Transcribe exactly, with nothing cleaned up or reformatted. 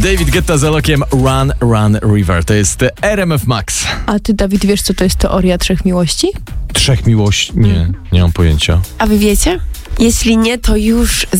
David Guetta z Alokiem Run, Run, River. To jest R M F Max. A ty, Dawid, wiesz, co to jest teoria trzech miłości? Trzech miłości? Nie, nie mam pojęcia. A wy wiecie? Jeśli nie, to już